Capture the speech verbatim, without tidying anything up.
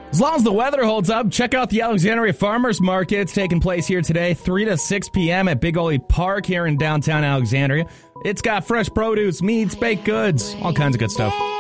As long as the weather holds up, check out the Alexandria Farmers Market. It's taking place here today, three to six p.m. at Big Ole Park here in downtown Alexandria. It's got fresh produce, meats, baked goods, all kinds of good stuff.